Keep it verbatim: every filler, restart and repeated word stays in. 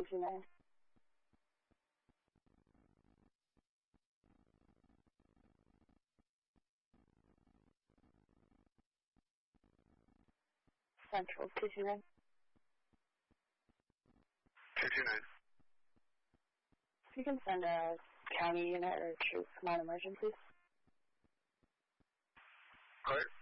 two two nine. Central two two nine. two two nine. If you can send a county unit or troops, come on emergencies. Alright.